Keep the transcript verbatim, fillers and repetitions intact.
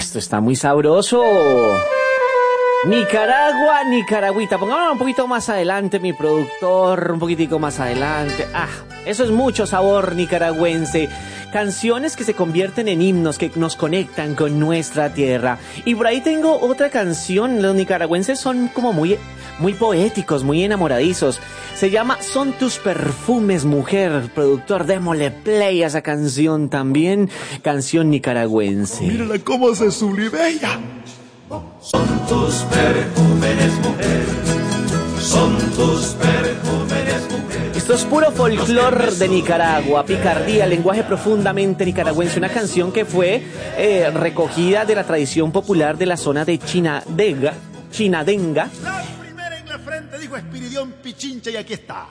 esto está muy sabroso. Nicaragua, Nicaragüita. Pongámoslo un poquito más adelante, mi productor, un poquitico más adelante. Ah, eso es mucho sabor nicaragüense. Canciones que se convierten en himnos, que nos conectan con nuestra tierra. Y por ahí tengo otra canción. Los nicaragüenses son como muy, muy poéticos, muy enamoradizos. Se llama Son tus perfumes, mujer. Productor, démosle play a esa canción también. Canción nicaragüense. Mírala cómo se sublivella. Son tus perfumes, mujer. Son tus perfumes, mujer. Esto es puro folclor de Nicaragua, picardía, lenguaje profundamente nicaragüense. Una canción que fue eh, recogida de la tradición popular de la zona de Chinadenga. Chinadenga. La primera en la frente dijo Espiridión Pichincha y aquí está.